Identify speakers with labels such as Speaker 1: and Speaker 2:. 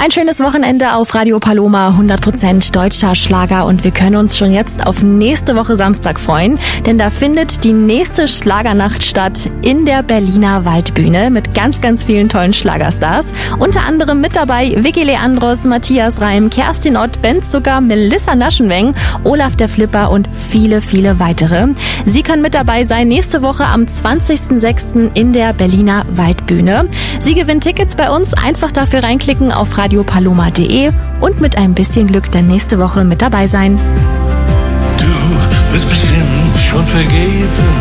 Speaker 1: Ein schönes Wochenende auf Radio Paloma, 100% deutscher Schlager, und wir können uns schon jetzt auf nächste Woche Samstag freuen, denn da findet die nächste Schlagernacht statt in der Berliner Waldbühne mit ganz, ganz vielen tollen Schlagerstars. Unter anderem mit dabei Vicky Leandros, Matthias Reim, Kerstin Ott, Ben Zucker, Melissa Naschenweng, Olaf der Flipper und viele, viele weitere. Sie können mit dabei sein nächste Woche am 20.06. in der Berliner Waldbühne. Sie gewinnen Tickets bei uns, einfach dafür reinklicken auf radiopaloma.de und mit ein bisschen Glück dann nächste Woche mit dabei sein.
Speaker 2: Du bist bestimmt schon vergeben.